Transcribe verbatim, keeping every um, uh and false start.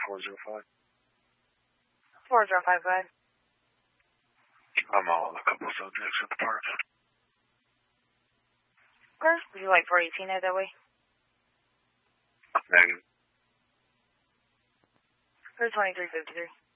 four zero five. four zero five, go ahead. I'm all a couple of subjects at the park. Okay. Would you like four eighteen out that way? Negative. Or twenty-three fifty-three.